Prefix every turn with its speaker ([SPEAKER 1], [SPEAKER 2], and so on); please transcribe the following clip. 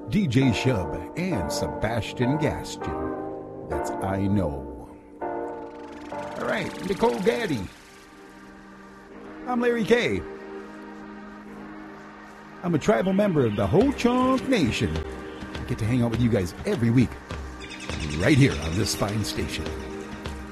[SPEAKER 1] DJ Shub, and Sebastian Gaston. That's I Know. All right, Nicole Gaddy. I'm Larry K. I'm a tribal member of the Ho-Chunk Nation. I get to hang out with you guys every week, right here on this fine station.